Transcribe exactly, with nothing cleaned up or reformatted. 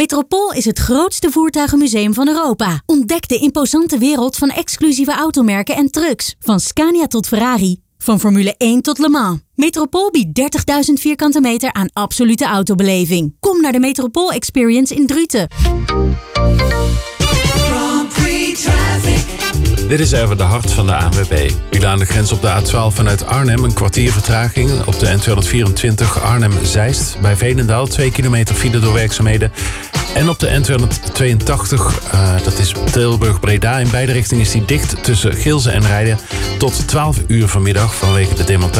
Metropool is het grootste voertuigenmuseum van Europa. Ontdek de imposante wereld van exclusieve automerken en trucks. Van Scania tot Ferrari. Van Formule één tot Le Mans. Metropool biedt dertigduizend vierkante meter aan absolute autobeleving. Kom naar de Metropool Experience in Druten. Dit is even de hart van de A N W B. File aan de grens op de A twaalf vanuit Arnhem, een kwartier vertraging. Op de N tweehonderdvierentwintig Arnhem-Zeist. Bij Veenendaal, twee kilometer file door werkzaamheden. En op de N tweehonderdtweeëntachtig, uh, dat is Tilburg-Breda. In beide richtingen is die dicht tussen Gilze en Rijden tot twaalf uur vanmiddag vanwege de demontage.